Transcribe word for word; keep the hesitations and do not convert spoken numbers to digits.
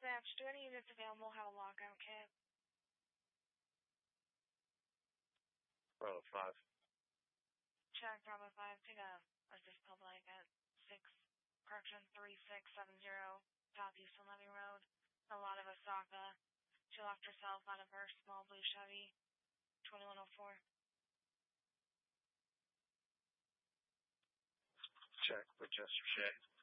Dispatch, do any units available have a lockout kit? Bravo five. Check, Bravo five, take a assist public at six, correction, three six seven zero, Southeast on Levy Road. A lot of Osaka. She locked herself out of her small blue Chevy, twenty-one oh four. Check, Rochester. Check.